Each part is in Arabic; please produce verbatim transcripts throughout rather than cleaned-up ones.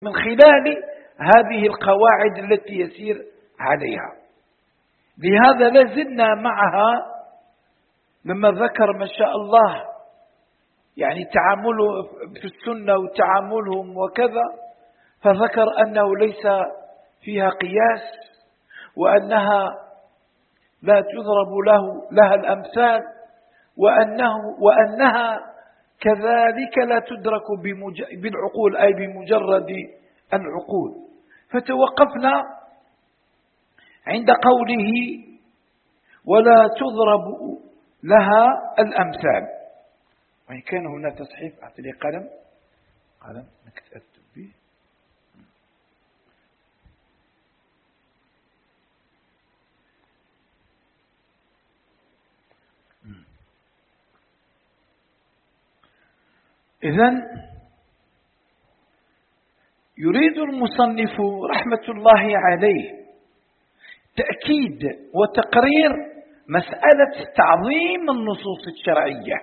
من خلال هذه القواعد التي يسير عليها. لهذا لازلنا معها لما ذكر ما شاء الله يعني تعامله في السنة وتعاملهم وكذا، فذكر أنه ليس فيها قياس، وأنها لا تضرب له لها الأمثال، وأنه وأنها كذلك لا تدرك بالعقول أي بمجرد العقول. فتوقفنا عند قوله ولا تضرب لها الأمثال. وإن كان هنا تصحيف أعطي لي قلم قلم نكتب به. إذن يريد المصنف رحمة الله عليه تأكيد وتقرير مسألة تعظيم النصوص الشرعية.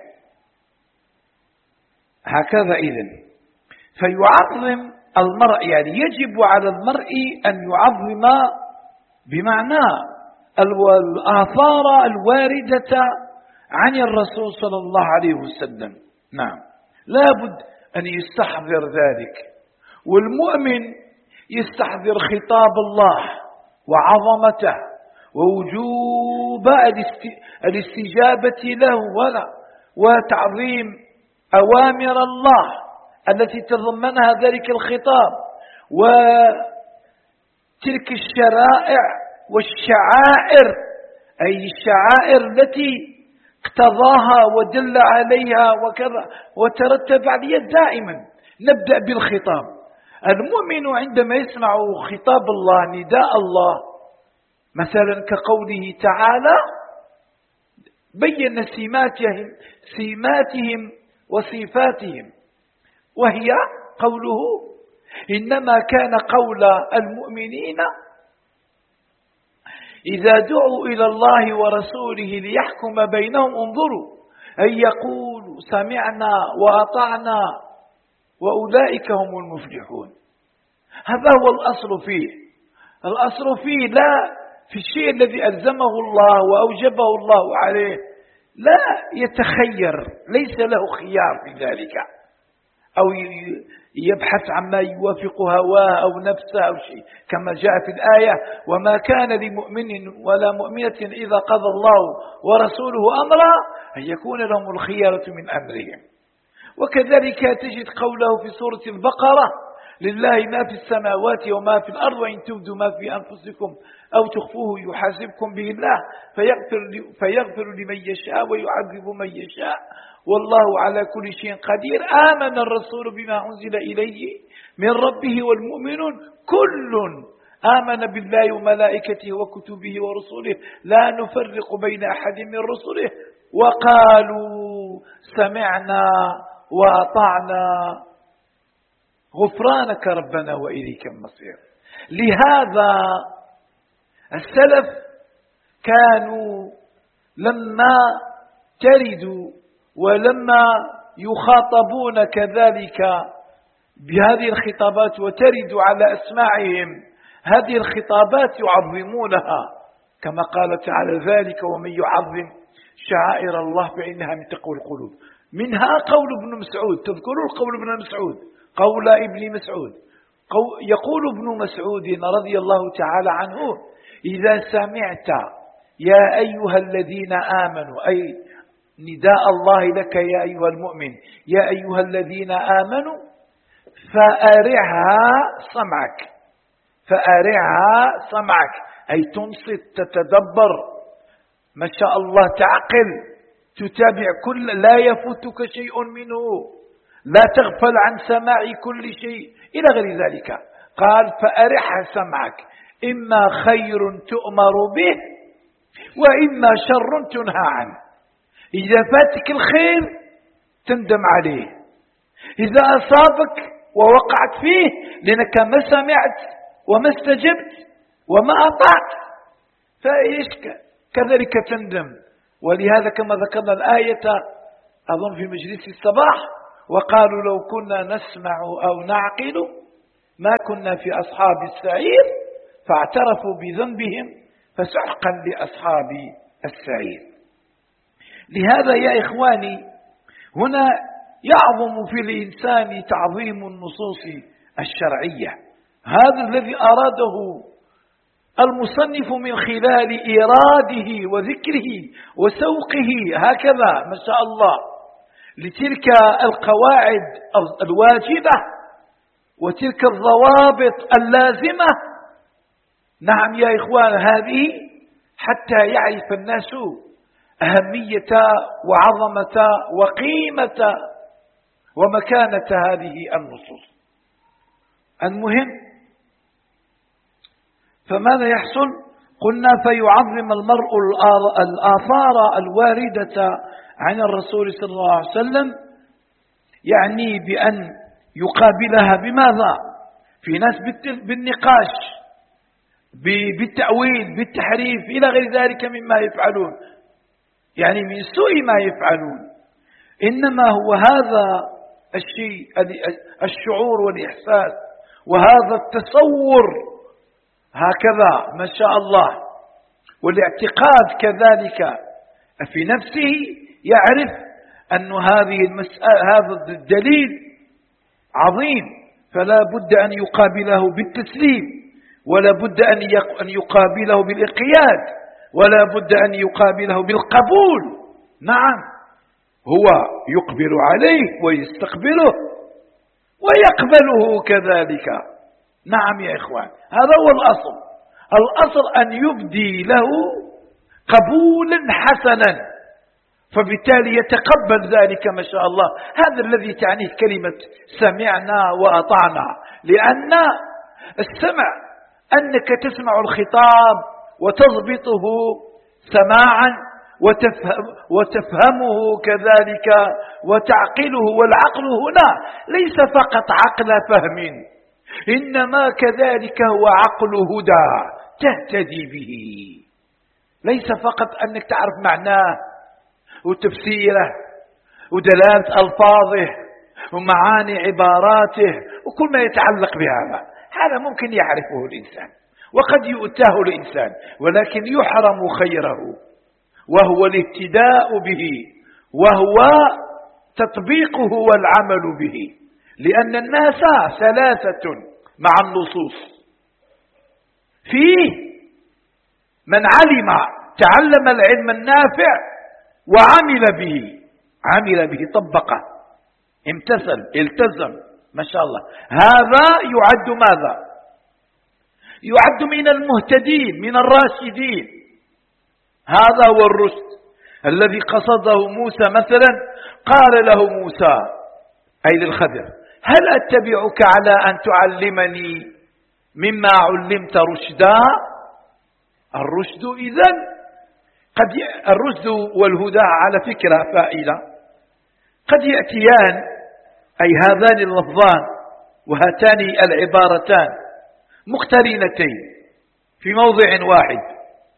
هكذا إذن فيعظم المرء، يعني يجب على المرء أن يعظم بمعنى الآثار الواردة عن الرسول صلى الله عليه وسلم. نعم، لابد أن يستحضر ذلك، والمؤمن يستحضر خطاب الله وعظمته ووجوب الاستجابة له ولا وتعظيم أوامر الله التي تضمنها ذلك الخطاب، وتلك الشرائع والشعائر أي الشعائر التي اقتضاها ودل عليها وكذا وترتب عليها. دائما نبدأ بالخطاب. المؤمن عندما يسمع خطاب الله نداء الله مثلا كقوله تعالى بين سماتهم سماتهم وصفاتهم، وهي قوله إنما كان قول المؤمنين إذا دعوا إلى الله ورسوله ليحكم بينهم انظروا أن يقولوا سمعنا وأطعنا وأولئك هم المفلحون. هذا هو الأصل فيه. الأصل فيه لا في الشيء الذي ألزمه الله وأوجبه الله عليه، لا يتخير، ليس له خيار في ذلك، أو يبحث عما يوافق هواه أو نفسه أو شيء، كما جاء في الآية وما كان لمؤمن ولا مؤمنة إذا قضى الله ورسوله أمرا أن يكون لهم الخيارة من أمرهم. وكذلك تجد قوله في سورة البقرة لله ما في السماوات وما في الأرض وإن تبدوا ما في أنفسكم أو تخفوه يحاسبكم به الله فيغفر, فيغفر لمن يشاء ويعذب من يشاء والله على كل شيء قدير. آمن الرسول بما أنزل إليه من ربه والمؤمنون كل آمن بالله وملائكته وكتبه ورسله لا نفرق بين أحد من رسله وقالوا سمعنا وأطعنا غفرانك ربنا وإليك المصير. لهذا السلف كانوا لما تردوا ولما يخاطبون كذلك بهذه الخطابات وترد على أسماعهم هذه الخطابات يعظمونها، كما قال تعالى ذلك ومن يعظم شعائر الله فإنها من تقوى القلوب. منها قول ابن مسعود، تذكرون قول ابن مسعود، قول ابن مسعود، يقول ابن مسعود رضي الله تعالى عنه إذا سمعت يا أيها الذين آمنوا أي نداء الله لك يا أيها المؤمن يا أيها الذين آمنوا فأرعها سمعك فأرعها سمعك أي تنصت تتدبر ما شاء الله تعقل تتابع كل لا يفوتك شيء منه لا تغفل عن سماع كل شيء إلى غير ذلك. قال فأرعها سمعك إما خير تؤمر به وإما شر تنهى عنه. إذا فاتك الخير تندم عليه، إذا أصابك ووقعت فيه لأنك ما سمعت وما استجبت وما أطعت فإيش كذلك تندم. ولهذا كما ذكرنا الآية أظن في مجلس الصباح وقالوا لو كنا نسمع أو نعقل ما كنا في أصحاب السعير فاعترفوا بذنبهم فسحقا لأصحاب السعير. لهذا يا إخواني هنا يعظم في الإنسان تعظيم النصوص الشرعية. هذا الذي أراده المصنف من خلال إيراده وذكره وسوقه هكذا ما شاء الله لتلك القواعد الواجبة وتلك الضوابط اللازمة. نعم يا إخوان، هذه حتى يعرف الناس أهمية وعظمة وقيمة ومكانة هذه النصوص. المهم فماذا يحصل؟ قلنا فيعظم المرء الآثار الواردة عن الرسول صلى الله عليه وسلم، يعني بأن يقابلها بماذا؟ في ناس بالنقاش، بالتأويل، بالتحريف إلى غير ذلك مما يفعلون، يعني من سوء ما يفعلون. إنما هو هذا الشيء، الشعور والإحساس وهذا التصور هكذا ما شاء الله، والاعتقاد كذلك في نفسه، يعرف أن هذه المسألة هذا الدليل عظيم، فلا بد أن يقابله بالتسليم، ولا بد أن يقابله بالانقياد، ولا بد أن يقابله بالقبول. نعم، هو يقبل عليه ويستقبله ويقبله كذلك. نعم يا إخوان، هذا هو الأصل. الأصل أن يبدي له قبولا حسنا، فبالتالي يتقبل ذلك ما شاء الله. هذا الذي تعنيه كلمة سمعنا وأطعنا، لأن السمع أنك تسمع الخطاب وتضبطه سماعا وتفهم وتفهمه كذلك وتعقله. والعقل هنا ليس فقط عقل فهم، إنما كذلك هو عقل هدى تهتدي به. ليس فقط أنك تعرف معناه وتفسيره ودلالة ألفاظه ومعاني عباراته وكل ما يتعلق بهذا، هذا ممكن يعرفه الإنسان وقد يؤتاه الإنسان، ولكن يحرم خيره، وهو الاهتداء به، وهو تطبيقه والعمل به. لأن الناس ثلاثة مع النصوص: فيه من علم تعلم العلم النافع وعمل به، عمل به طبقه امتثل التزم ما شاء الله، هذا يعد ماذا؟ يعد من المهتدين من الراشدين. هذا هو الرشد الذي قصده موسى مثلا. قال له موسى أي للخضر: هل أتبعك على أن تعلمني مما علمت رشدا؟ الرشد إذن قد ي... الرشد والهدى على فكرة فائلة قد يأتيان، أي هذان اللفظان وهاتان العبارتان مقترنتين في موضع واحد،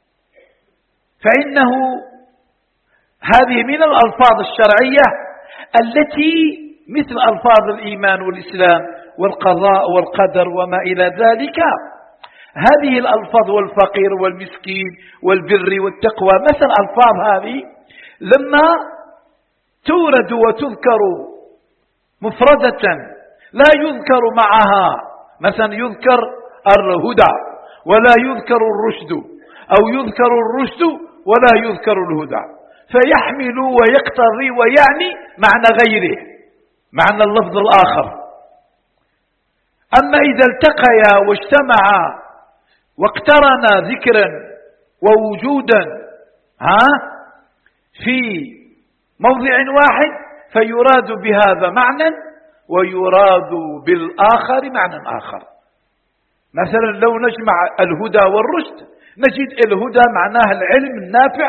فإنه هذه من الألفاظ الشرعية التي مثل ألفاظ الإيمان والإسلام والقضاء والقدر وما إلى ذلك. هذه الألفاظ والفقير والمسكين والبر والتقوى مثل ألفاظ هذه لما تورد وتذكر مفردة لا يذكر معها، مثلا يذكر الهدى ولا يذكر الرشد، أو يذكر الرشد ولا يذكر الهدى، فيحمل ويقتضي ويعني معنى غيره، معنى اللفظ الآخر. أما إذا التقيا واجتمعا واقترنا ذكرا ووجودا ها في موضع واحد، فيراد بهذا معنى ويراد بالآخر معنى آخر. مثلا لو نجمع الهدى والرشد نجد الهدى معناه العلم النافع،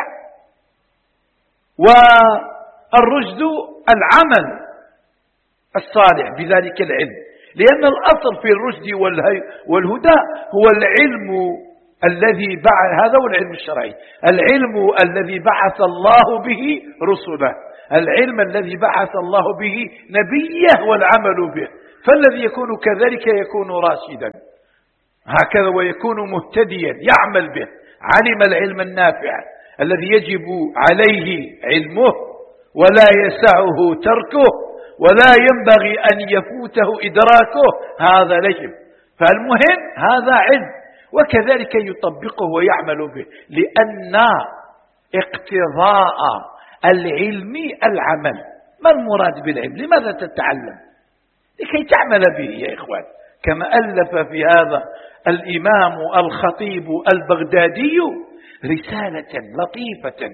والرشد العمل الصالح بذلك العلم، لأن الأصل في الرشد والهدى هو العلم الذي بعث، هذا هو العلم الشرعي، العلم الذي بعث الله به رسله، العلم الذي بعث الله به نبيه والعمل به. فالذي يكون كذلك يكون راشدا هكذا ويكون مهتديا يعمل به، علم العلم النافع الذي يجب عليه علمه ولا يسعه تركه ولا ينبغي أن يفوته إدراكه، هذا يجب. فالمهم هذا علم، وكذلك يطبقه ويعمل به، لأن اقتضاء العلم العمل. ما المراد بالعلم؟ لماذا تتعلم؟ لكي تعمل به يا إخوان، كما ألف في هذا الإمام الخطيب البغدادي رسالة لطيفة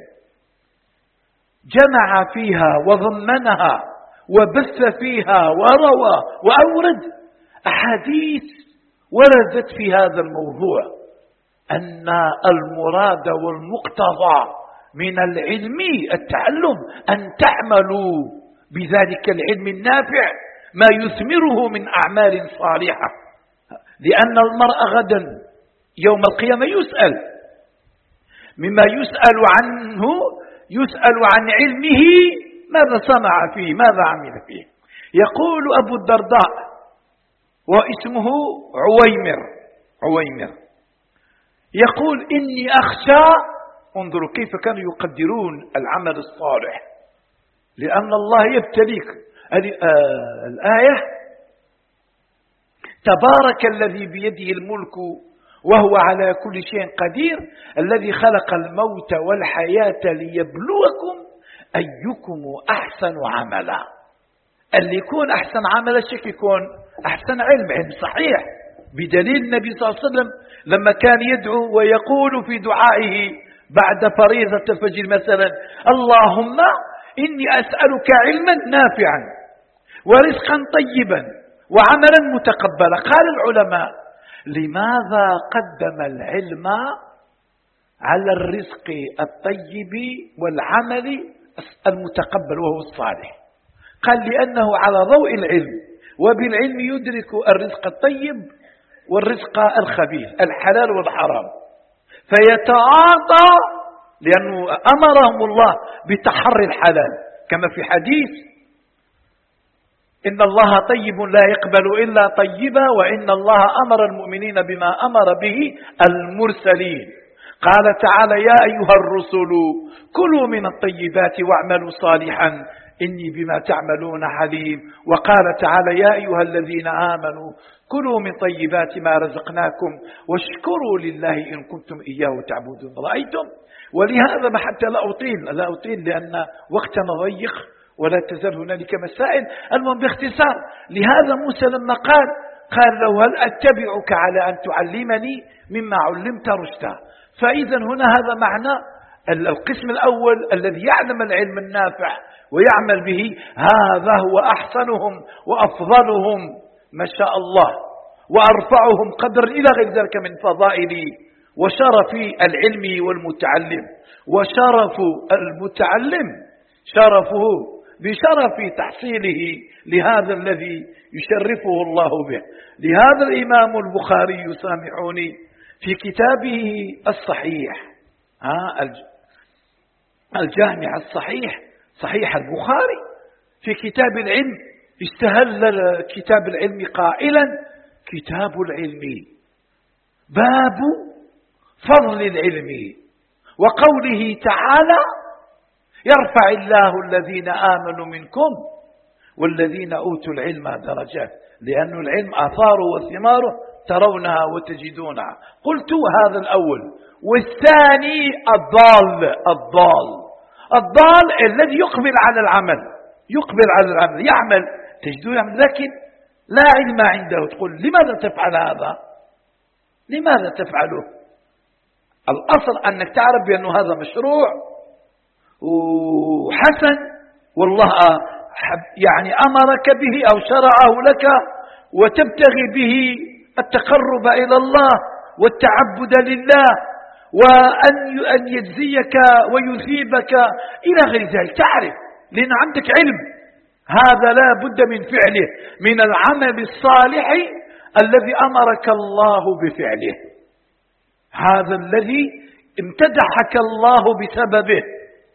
جمع فيها وضمنها وبث فيها وروى وأورد أحاديث وردت في هذا الموضوع، أن المراد والمقتضى من العلم التعلم، أن تعملوا بذلك العلم النافع ما يثمره من أعمال صالحة، لأن المرء غدا يوم القيامة يسأل مما يسأل عنه، يسأل عن علمه ماذا صنع فيه، ماذا عمل فيه. يقول أبو الدرداء واسمه عويمر عويمر يقول إني أخشى، انظروا كيف كانوا يقدرون العمل الصالح، لأن الله يبتليك. آه الآية تبارك الذي بيده الملك وهو على كل شيء قدير الذي خلق الموت والحياة ليبلوكم أيكم أحسن عملا. اللي يكون أحسن عمل الشك يكون أحسن علم، علم صحيح، بدليل النبي صلى الله عليه وسلم لما كان يدعو ويقول في دعائه بعد فريضة الفجر مثلا: اللهم إني أسألك علما نافعا ورزقا طيبا وعملا متقبلا. قال العلماء: لماذا قدم العلم على الرزق الطيب والعمل المتقبل وهو الصالح؟ قال: لأنه على ضوء العلم، وبالعلم يدرك الرزق الطيب والرزق الخبيث، الحلال والحرام، فيتعاطى، لأنه أمرهم الله بتحري الحلال كما في حديث: إن الله طيب لا يقبل إلا طيبا، وإن الله أمر المؤمنين بما أمر به المرسلين. قال تعالى: يا أيها الرسل كلوا من الطيبات واعملوا صالحا إني بما تعملون عليم. وقال تعالى: يا أيها الذين آمنوا كلوا من طيبات ما رزقناكم واشكروا لله إن كنتم إياه تعبدون. رأيتم؟ ولهذا ما حتى لا أطيل لا أطيل لأن وقتنا ضيق ولا تزال هنالك مسائل. المهم باختصار، لهذا موسى لما قال قال له: هل أتبعك على أن تعلمني مما علمت رشدا؟ فإذا هنا هذا معنى القسم الأول الذي يعلم العلم النافع ويعمل به، هذا هو أحسنهم وأفضلهم ما شاء الله وأرفعهم قدر إلى غير ذلك من فضائل وشرف العلم والمتعلم. وشرف المتعلم شرفه بشرف تحصيله لهذا الذي يشرفه الله به. لهذا الإمام البخاري سامحوني في كتابه الصحيح الجامع الصحيح صحيح البخاري في كتاب العلم استهل كتاب العلم قائلا: كتاب العلم باب فضل العلم، وقوله تعالى: يرفع الله الذين آمنوا منكم والذين أوتوا العلم درجات، لأن العلم آثاره وثماره ترونها وتجدونها. قلت هذا الأول. والثاني الضال الضال الضال الذي يقبل على العمل يقبل على العمل يعمل تجده يعمل، لكن لا علم عنده. تقول: لماذا تفعل هذا؟ لماذا تفعله؟ الأصل أنك تعرف بأن هذا مشروع وحسن والله يعني أمرك به أو شرعه لك، وتبتغي به التقرب إلى الله والتعبد لله، وأن أن يجزيك ويثيبك إلى غير ذلك. تعرف لأن عندك علم، هذا لا بد من فعله، من العمل الصالح الذي أمرك الله بفعله، هذا الذي امتدحك الله بسببه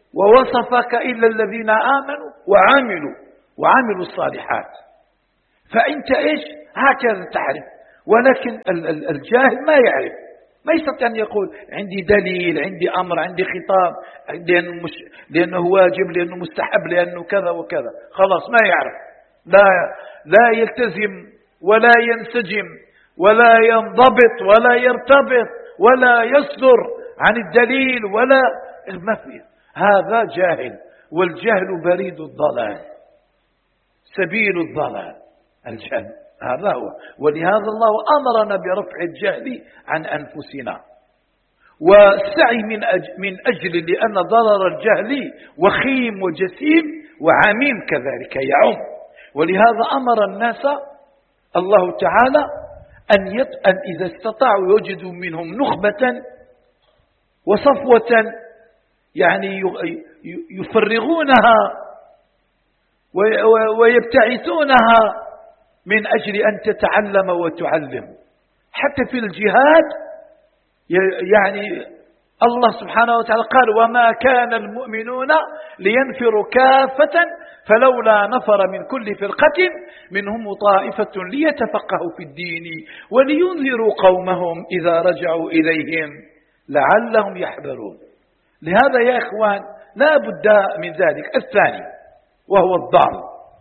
ووصفك إلا الذين آمنوا وعملوا وعملوا الصالحات. فأنت إيش هكذا تعرف. ولكن الجاهل ما يعرف، ما يستطيع أن يقول عندي دليل، عندي أمر، عندي خطاب، لأنه, مش لأنه واجب، لأنه مستحب، لأنه كذا وكذا. خلاص ما يعرف، لا, لا يلتزم ولا ينسجم ولا ينضبط ولا يرتبط ولا يصدر عن الدليل ولا ما فيه. هذا جاهل، والجهل بريد الضلال، سبيل الضلال الجهل، هذا هو. ولهذا الله أمرنا برفع الجهل عن أنفسنا والسعي من أجل, من أجل لأن ضرر الجهل وخيم وجسيم وعميم كذلك يعم. ولهذا أمر الناس الله تعالى أن, يط... أن إذا استطاعوا يوجدوا منهم نخبة وصفوة يعني يفرغونها ويبتعثونها من أجل أن تتعلم وتعلم. حتى في الجهاد يعني الله سبحانه وتعالى قال وما كان المؤمنون لينفروا كافة فلولا نفر من كل فرقة منهم طائفة ليتفقهوا في الدين ولينذروا قومهم إذا رجعوا إليهم لعلهم يحذرون. لهذا يا إخوان لا بد من ذلك. الثاني وهو الضال،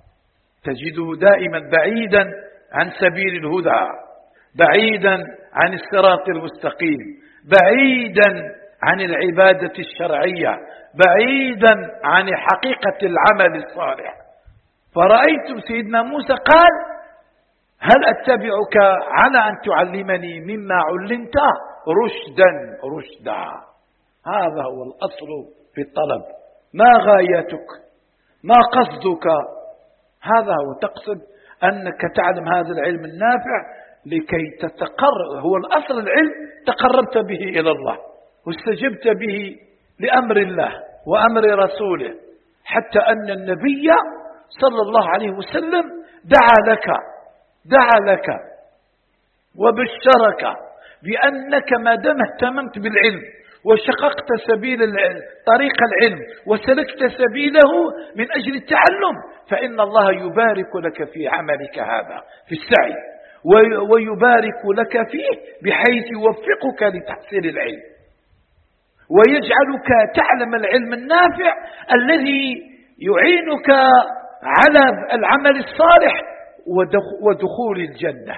تجده دائما بعيدا عن سبيل الهدى، بعيدا عن الصراط المستقيم، بعيدا عن العبادة الشرعية، بعيدا عن حقيقة العمل الصالح. فرأيتم سيدنا موسى قال هل أتبعك على أن تعلمني مما علمت رشدا رشدا. هذا هو الأصل في الطلب. ما غايتك؟ ما قصدك؟ هذا هو، تقصد أنك تعلم هذا العلم النافع لكي تتقرب. هو الأصل العلم تقربت به إلى الله واستجبت به لأمر الله وأمر رسوله، حتى أن النبي صلى الله عليه وسلم دعا لك دعا لك وبشرك بأنك ما دام اهتممت بالعلم وشققت سبيل طريق العلم وسلكت سبيله من أجل التعلم فإن الله يبارك لك في عملك هذا في السعي، ويبارك لك فيه بحيث يوفقك لتحصيل العلم ويجعلك تعلم العلم النافع الذي يعينك على العمل الصالح ودخول الجنة،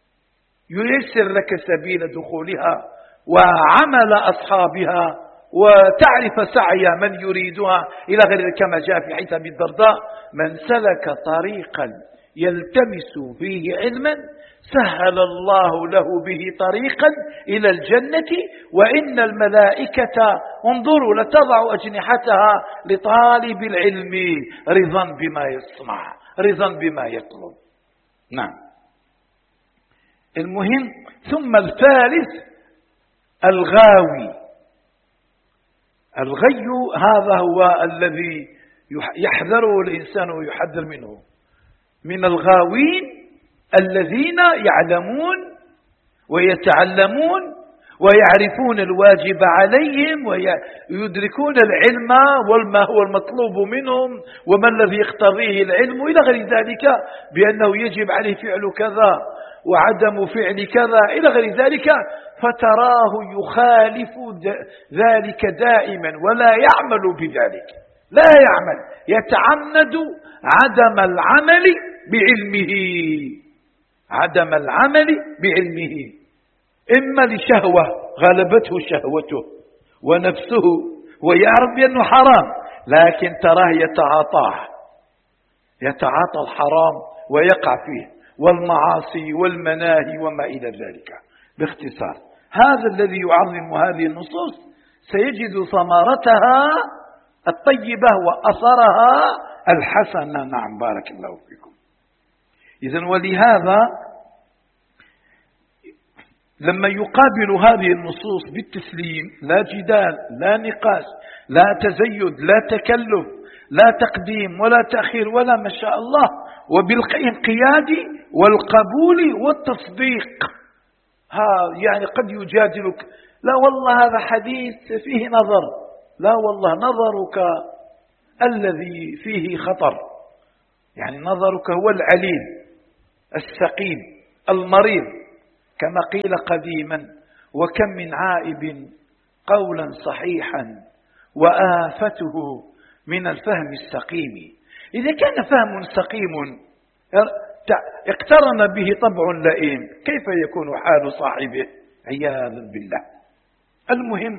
ييسر لك سبيل دخولها وعمل أصحابها وتعرف سعي من يريدها إلى غير، كما جاء في حديث أبي الدرداء من سلك طريقا يلتمس فيه علما سهل الله له به طريقا إلى الجنة وإن الملائكة انظروا لتضع أجنحتها لطالب العلم رضا بما يصنع، رضا بما يطلب. نعم. المهم ثم الثالث الغاوي. الغي هذا هو الذي يحذره الإنسان ويحذر منه، من الغاوين الذين يعلمون ويتعلمون ويعرفون الواجب عليهم ويدركون العلم وما هو المطلوب منهم وما الذي يقتضيه العلم إلى غير ذلك، بأنه يجب عليه فعل كذا وعدم فعل كذا إلى غير ذلك، فتراه يخالف ذلك دائما ولا يعمل بذلك، لا يعمل، يتعمد عدم العمل بعلمه، عدم العمل بعلمه، إما لشهوة غلبته شهوته ونفسه ويعرف بأنه حرام لكن تراه يتعاطاه، يتعاطى الحرام ويقع فيه والمعاصي والمناهي وما إلى ذلك. باختصار هذا الذي يعظم هذه النصوص سيجد ثمرتها الطيبة وأثرها الحسنة. نعم بارك الله فيكم. إذن ولهذا لما يقابل هذه النصوص بالتسليم، لا جدال لا نقاش لا تزيد لا تكلف لا تقديم ولا تأخير ولا ما شاء الله، وبالانقياد والقبول والتصديق. ها يعني قد يجادلك لا والله هذا حديث فيه نظر، لا والله نظرك الذي فيه خطر، يعني نظرك هو العليل السقيم المريض، كما قيل قديما: وكم من عائب قولا صحيحا وآفته من الفهم السقيم. إذا كان فهم سقيم اقترن به طبع لئيم، كيف يكون حال صاحبه؟ عياذا بالله. المهم،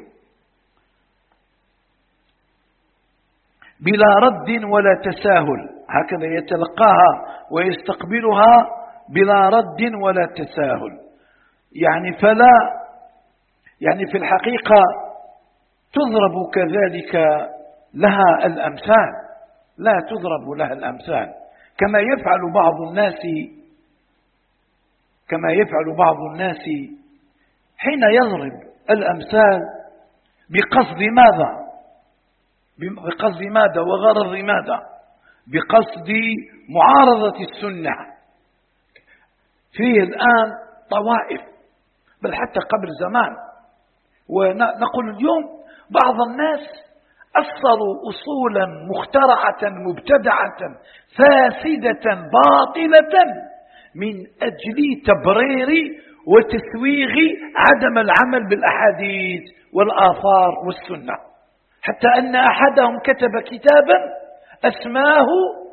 بلا رد ولا تساهل، هكذا يتلقاها ويستقبلها بلا رد ولا تساهل. يعني فلا يعني في الحقيقة تضرب كذلك لها الأمثال، لا تضرب لها الأمثال كما يفعل بعض الناس كما يفعل بعض الناس حين يضرب الأمثال بقصد ماذا؟ بقصد ماذا وغرض ماذا؟ بقصد معارضة السنة. فيه الآن طوائف، بل حتى قبل زمان، ونقول اليوم بعض الناس أصلوا أصولا مخترعة مبتدعة فاسدة باطلة من أجل تبرير وتسويغ عدم العمل بالأحاديث والآثار والسنة، حتى أن أحدهم كتب كتابا أسماه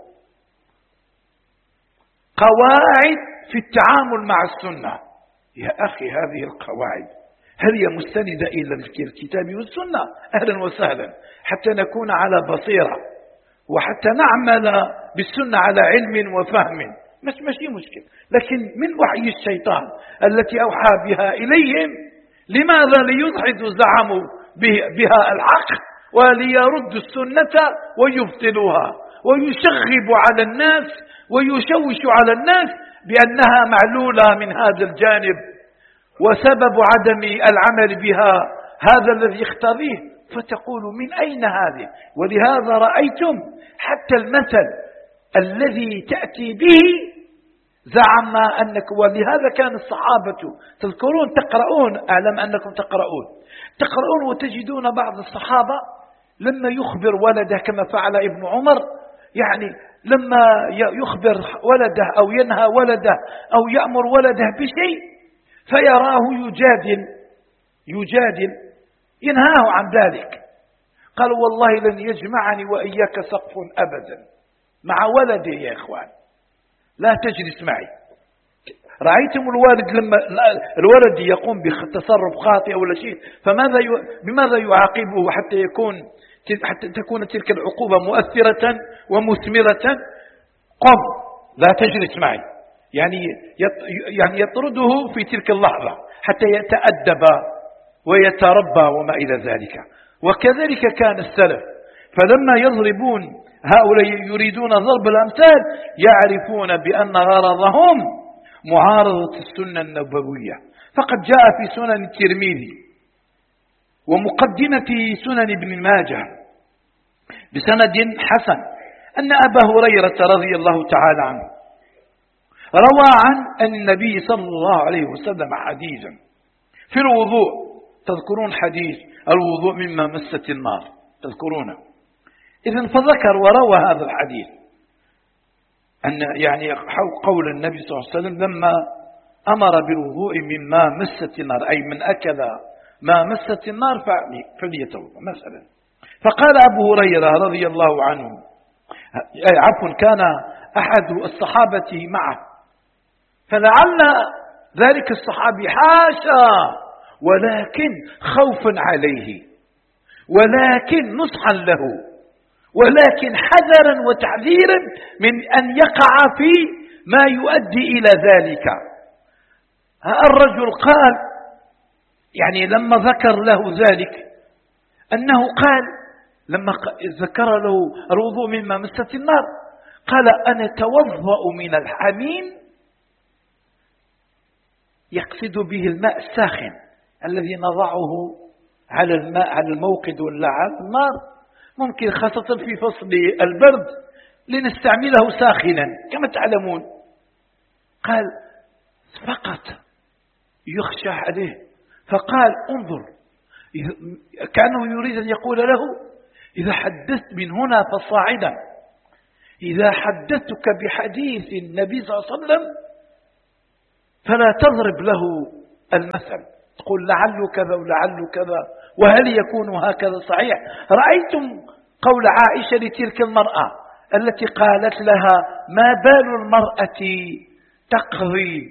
قواعد في التعامل مع السنة. يا أخي، هذه القواعد هل هي مستندة إلى الكتاب والسنة؟ أهلا وسهلا، حتى نكون على بصيرة وحتى نعمل بالسنة على علم وفهم، مش ماشي مشكل. لكن من وحي الشيطان التي أوحى بها إليهم، لماذا؟ ليدحضوا زعموا بها الحق وليردوا السنة ويبطلوها ويشغبوا على الناس ويشوشوا على الناس بأنها معلولة من هذا الجانب، وسبب عدم العمل بها هذا الذي يقتضيه، فتقول من أين هذه؟ ولهذا رأيتم حتى المثل الذي تأتي به زعم أنك، ولهذا كان الصحابة تذكرون تقرؤون، أعلم أنكم تقرؤون تقرؤون وتجدون بعض الصحابة لما يخبر ولده كما فعل ابن عمر، يعني لما يخبر ولده أو ينهى ولده أو يأمر ولده بشيء فيراه يجادل يجادل ينهاه عن ذلك، قال: والله لن يجمعني وإياك سقف أبدا مع ولدي يا إخوان، لا تجلس معي. رأيتم الوالد لما الولد يقوم بتصرف خاطئ ولا شيء، فماذا ي... بماذا يعاقبه حتى يكون حتى تكون تلك العقوبة مؤثرة ومثمرة؟ قم، لا تجلس معي، يعني يعني يطرده في تلك اللحظة حتى يتأدب ويتربى وما إلى ذلك. وكذلك كان السلف، فلما يضربون هؤلاء يريدون ضرب الأمثال يعرفون بأن غرضهم معارضة السنة النبوية. فقد جاء في سنن الترمذي ومقدمة سنن ابن ماجه بسند حسن أن أبا هريرة رضي الله تعالى عنه روى عن النبي صلى الله عليه وسلم حديثا في الوضوء. تذكرون حديث الوضوء مما مست النار، تذكرونه؟ إذن فذكر وروى هذا الحديث أن يعني قول النبي صلى الله عليه وسلم لما أمر بالوضوء مما مست النار، أي من أكل ما مست النار فليتوضأ مثلا. فقال أبو هريرة رضي الله عنه، عفوا كان أحد الصحابة معه، فلعل ذلك الصحابي حاشا ولكن خوفا عليه، ولكن نصحا له، ولكن حذرا وتحذيرا من أن يقع في ما يؤدي إلى ذلك. الرجل قال، يعني لما ذكر له ذلك أنه قال لما ذكر له الوضوء مما مست النار قال: أنا توضأ من الحميم، يقصد به الماء الساخن الذي نضعه على الماء على الموقد ولا على النار، ممكن خاصة في فصل البرد لنستعمله ساخنا كما تعلمون. قال: فقط يخشى عليه، فقال: انظر، كأنه يريد أن يقول له: إذا حدثت من هنا فصاعدا، إذا حدثتك بحديث النبي صلى الله عليه وسلم فلا تضرب له المثل، تقول لعل كذا ولعل كذا، وهل يكون هكذا صحيح؟ رأيتم قول عائشة لتلك المرأة التي قالت لها ما بال المرأة تقضي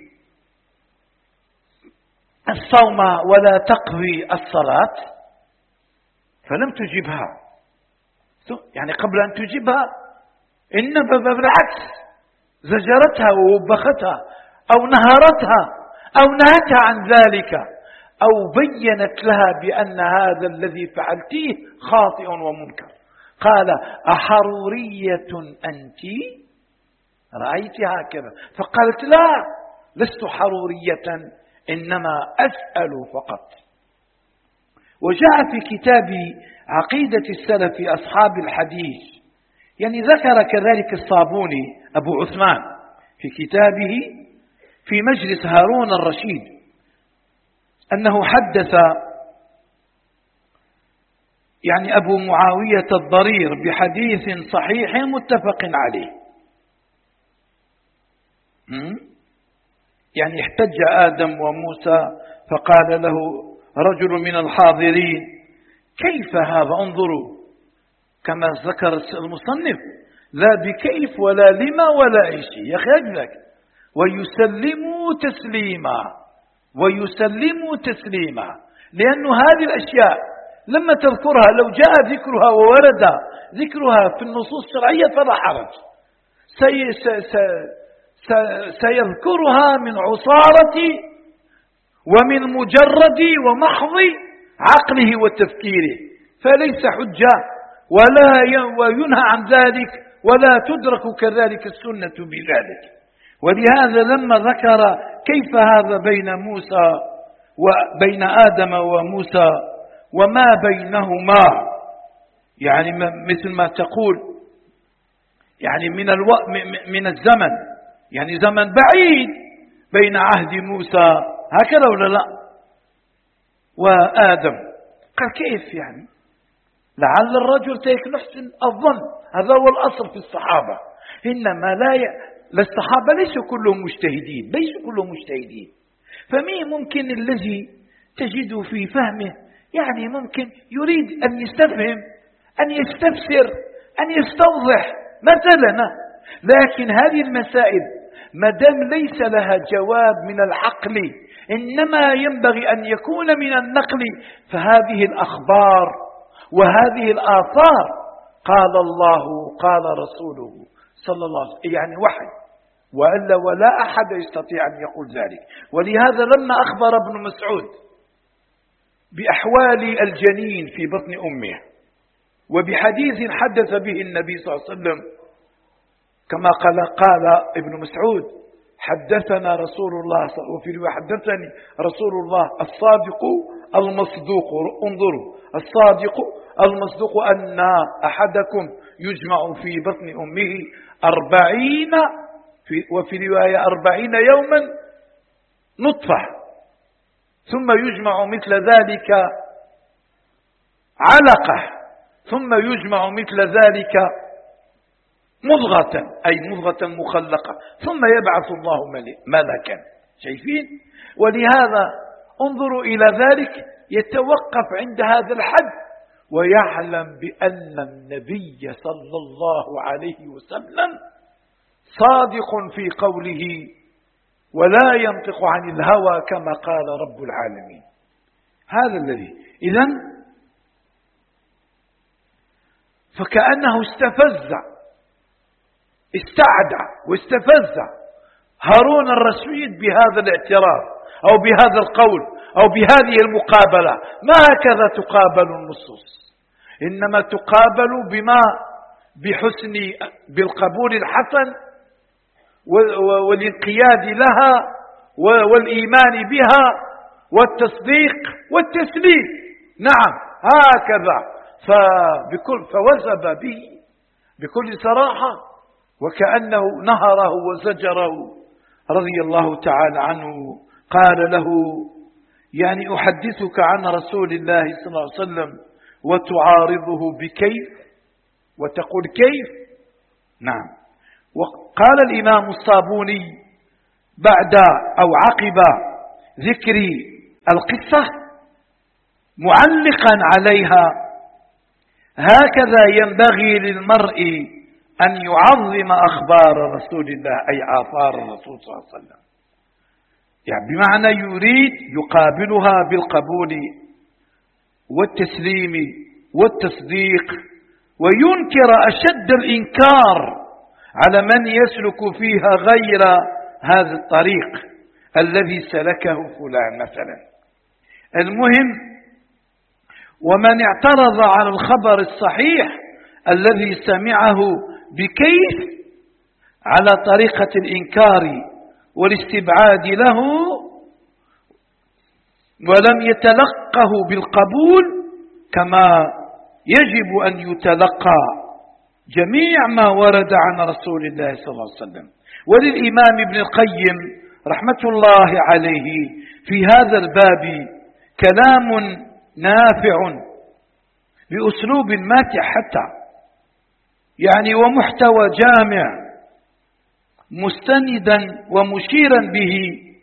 الصوم ولا تقضي الصلاة؟ فلم تجبها، يعني قبل أن تجيبها إنما بالعكس زجرتها ووبختها أو نهرتها أو نهتها عن ذلك، أو بينت لها بأن هذا الذي فعلتيه خاطئ ومنكر. قال أحرورية أنت؟ رأيت هكذا؟ فقالت لا، لست حرورية، إنما أسأل فقط. وجاء في كتاب عقيدة السلف أصحاب الحديث، يعني ذكر كذلك الصابوني أبو عثمان في كتابه في مجلس هارون الرشيد أنه حدث يعني أبو معاوية الضرير بحديث صحيح متفق عليه. يعني احتج آدم وموسى فقال له رجل من الحاضرين كيف هذا؟ انظروا كما ذكر المصنف، لا بكيف ولا لما ولا أي شيء، يا أخي أجلك ويسلموا تسليما ويسلموا تسليما، لأن هذه الأشياء لما تذكرها لو جاء ذكرها وورد ذكرها في النصوص الشرعية فلا حرج، سي سي سي سيذكرها من عصارة ومن مجرد ومحض عقله وتفكيره، فليس حجة ولا وينهى عن ذلك ولا تدرك كذلك السنة بذلك. ولهذا لما ذكر كيف هذا بين موسى وبين آدم وموسى وما بينهما، يعني مثل ما تقول يعني من الو... من الزمن، يعني زمن بعيد بين عهد موسى هكذا ولا لا وآدم، قال كيف يعني؟ لعل الرجل تيك نحسن الظن، هذا هو الأصل في الصحابة، إنما لا ي... الصحابة ليسوا كلهم مجتهدين، ليسوا كلهم مجتهدين، فمين ممكن الذي تجد في فهمه يعني ممكن يريد أن يستفهم أن يستفسر أن يستوضح مثلا، لكن هذه المسائل ما دام ليس لها جواب من العقل إنما ينبغي أن يكون من النقل، فهذه الأخبار وهذه الآثار قال الله قال رسوله صلى الله عليه وسلم، يعني وحي، وإلا ولا أحد يستطيع أن يقول ذلك. ولهذا لما أخبر ابن مسعود بأحوال الجنين في بطن أمه وبحديث حدث به النبي صلى الله عليه وسلم كما قال قال ابن مسعود حدثنا رسول الله وفي رواية حدثني رسول الله الصادق المصدوق، انظروا الصادق المصدوق أن أحدكم يجمع في بطن أمه أربعين في وفي رواية أربعين يوما نطفة، ثم يجمع مثل ذلك علقة، ثم يجمع مثل ذلك مضغة أي مضغة مخلقة، ثم يبعث الله ملكا. شايفين؟ ولهذا انظروا إلى ذلك يتوقف عند هذا الحد ويعلم بأن النبي صلى الله عليه وسلم صادق في قوله ولا ينطق عن الهوى كما قال رب العالمين. هذا الذي إذن فكأنه استفز استعدى واستفز هارون الرشيد بهذا الاعتراف أو بهذا القول أو بهذه المقابلة. ما هكذا تقابل النصوص، إنما تقابل بما بحسن بالقبول الحسن والانقياد لها والإيمان بها والتصديق والتسليم. نعم هكذا، فبكل فوثب به بكل صراحة وكأنه نهره وزجره رضي الله تعالى عنه. قال له يعني أحدثك عن رسول الله صلى الله عليه وسلم وتعارضه بكيف وتقول كيف؟ نعم. وقال الإمام الصابوني بعد أو عقب ذكر القصة معلقا عليها: هكذا ينبغي للمرء أن يعظم أخبار رسول الله، أي آثار الرسول صلى الله عليه وسلم، يعني بمعنى يريد يقابلها بالقبول والتسليم والتصديق، وينكر أشد الإنكار على من يسلك فيها غير هذا الطريق الذي سلكه فلان مثلا. المهم، ومن اعترض على الخبر الصحيح الذي سمعه بكيف على طريقة الإنكار والاستبعاد له ولم يتلقه بالقبول كما يجب أن يتلقى جميع ما ورد عن رسول الله صلى الله عليه وسلم. وللإمام ابن القيم رحمة الله عليه في هذا الباب كلام نافع بأسلوب ماتع حتى، يعني ومحتوى جامع مستندا ومشيرا به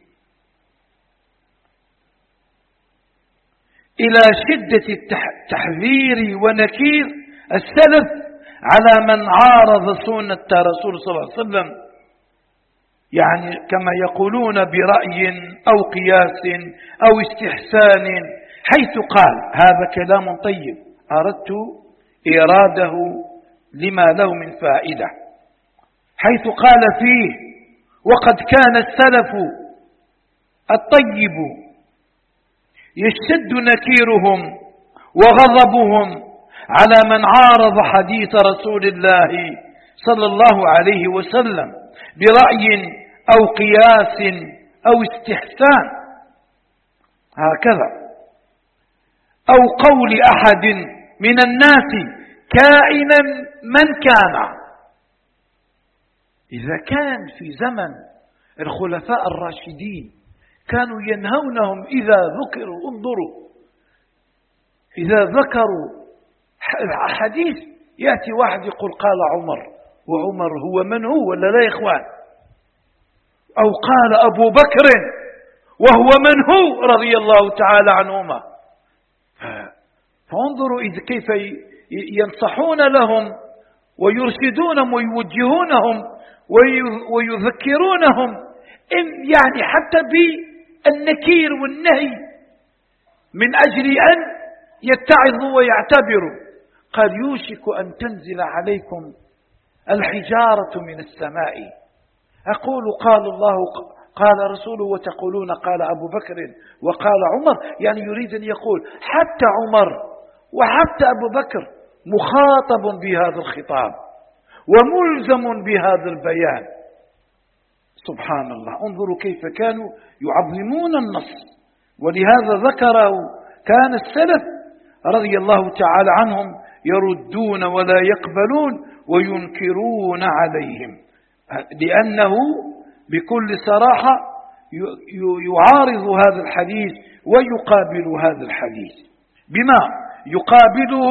إلى شدة التحذير ونكير السلف على من عارض سنة الرسول صلى الله عليه وسلم، يعني كما يقولون برأي أو قياس أو استحسان، حيث قال هذا كلام طيب أردت إراده لما له من فائدة، حيث قال فيه: وقد كان السلف الطيب يشتد نكيرهم وغضبهم على من عارض حديث رسول الله صلى الله عليه وسلم برأي أو قياس أو استحسان، هكذا، أو قول أحد من الناس كائنا من كان. إذا كان في زمن الخلفاء الراشدين كانوا ينهونهم إذا ذكروا، انظروا، إذا ذكروا حديث يأتي واحد يقول قال عمر، وعمر هو من هو ولا لا يا إخوان؟ أو قال أبو بكر وهو من هو رضي الله تعالى عنهما. فانظروا إذ كيف ينصحون لهم ويرشدونهم ويوجهونهم ويذكرونهم، يعني حتى بالنكير والنهي من أجل أن يتعظوا ويعتبروا. قال: يوشك أن تنزل عليكم الحجارة من السماء، أقول قال الله قال رسوله وتقولون قال أبو بكر وقال عمر، يعني يريد أن يقول حتى عمر وحتى أبو بكر مخاطب بهذا الخطاب وملزم بهذا البيان. سبحان الله، انظروا كيف كانوا يعظمون النص. ولهذا ذكره كان السلف رضي الله تعالى عنهم يردون ولا يقبلون وينكرون عليهم، لأنه بكل صراحة يعارض هذا الحديث ويقابل هذا الحديث بما يقابله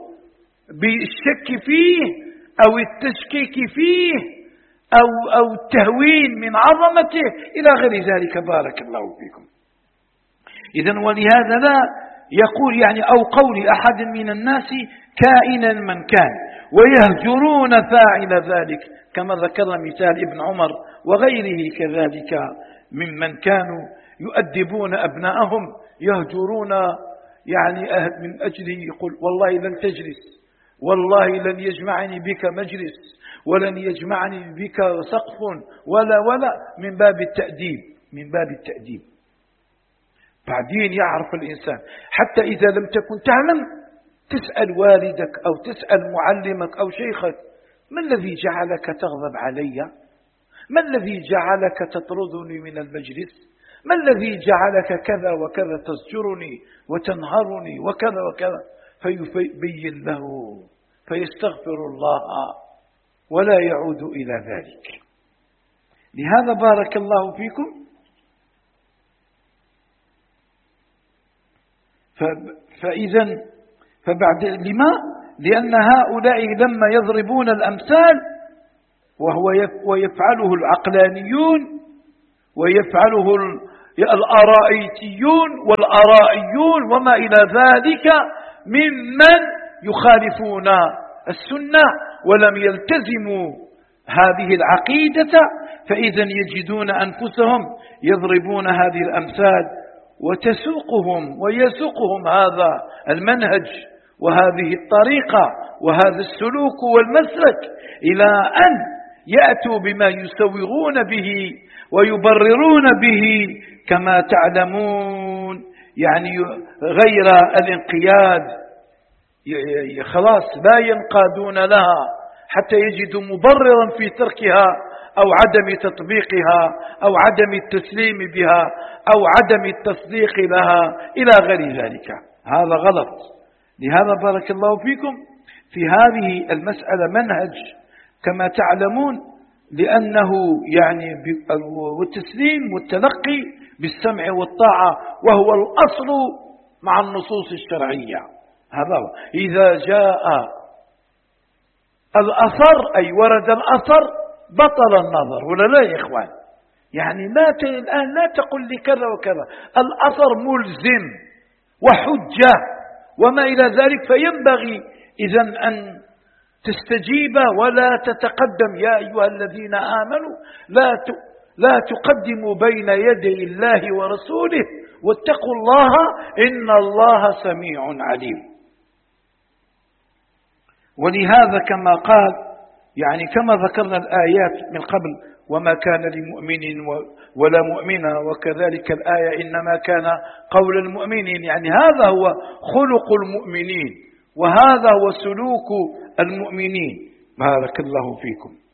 بالشك فيه أو التشكيك فيه أو, أو التهوين من عظمته إلى غير ذلك. بارك الله فيكم. إذن ولهذا لا يقول يعني أو قول أحد من الناس كائنا من كان، ويهجرون فاعل ذلك، كما ذكر مثال ابن عمر وغيره كذلك ممن كانوا يؤدبون أبناءهم، يهجرون يعني من أجله يقول والله لن تجلس، والله لن يجمعني بك مجلس، ولن يجمعني بك سقف، ولا ولا من باب التأديب، من باب التأديب. بعدين يعرف الإنسان حتى إذا لم تكن تعلم تسأل والدك أو تسأل معلمك أو شيخك: ما الذي جعلك تغضب علي؟ ما الذي جعلك تطردني من المجلس؟ ما الذي جعلك كذا وكذا تزجرني وتنهرني وكذا وكذا؟ فيبين له فيستغفر الله ولا يعود إلى ذلك. لهذا بارك الله فيكم فإذا فبعد لما؟ لأن هؤلاء لما يضربون الأمثال وهو ويفعله العقلانيون ويفعله الآرائيتيون والآرائيون وما إلى ذلك ممن يخالفون السنة ولم يلتزموا هذه العقيدة، فإذا يجدون أنفسهم يضربون هذه الأمثال وتسوقهم ويسوقهم هذا المنهج وهذه الطريقة وهذا السلوك والمسلك إلى أن يأتوا بما يسوغون به ويبررون به كما تعلمون، يعني غير الانقياد، خلاص لا ينقادون لها حتى يجدوا مبررا في تركها أو عدم تطبيقها أو عدم التسليم بها أو عدم التصديق لها إلى غير ذلك. هذا غلط. لهذا بارك الله فيكم في هذه المسألة منهج كما تعلمون، لأنه يعني والتسليم والتلقي بالسمع والطاعة وهو الأصل مع النصوص الشرعية. هذا هو. إذا جاء الأثر أي ورد الأثر بطل النظر، ولا لا يا إخوان؟ يعني لا ت... الآن لا تقل لي كذا وكذا، الأثر ملزم وحجة وما إلى ذلك، فينبغي إذن أن تستجيب ولا تتقدم. يا أيها الذين آمنوا لا ت... لا تقدموا بين يدي الله ورسوله واتقوا الله إن الله سميع عليم. ولهذا كما قال، يعني كما ذكرنا الآيات من قبل، وما كان لمؤمن ولا مؤمنة، وكذلك الآية إنما كان قول المؤمنين، يعني هذا هو خلق المؤمنين وهذا هو سلوك المؤمنين. بارك الله فيكم.